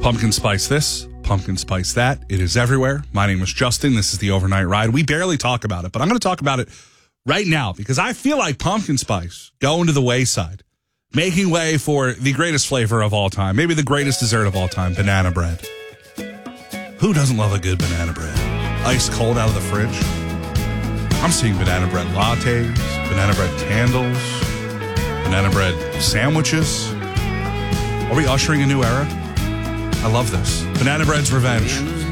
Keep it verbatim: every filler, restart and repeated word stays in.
Pumpkin spice this, pumpkin spice that. It is everywhere. My name is Justin. This is the Overnight Ride. We barely talk about it, but I'm going to talk about it right now because I feel like pumpkin spice going to the wayside, making way for the greatest flavor of all time, maybe the greatest dessert of all time, banana bread. Who doesn't love a good banana bread? Ice cold out of the fridge. I'm seeing banana bread lattes, banana bread candles, banana bread sandwiches. Are we ushering a new era? I love this. Banana bread's revenge.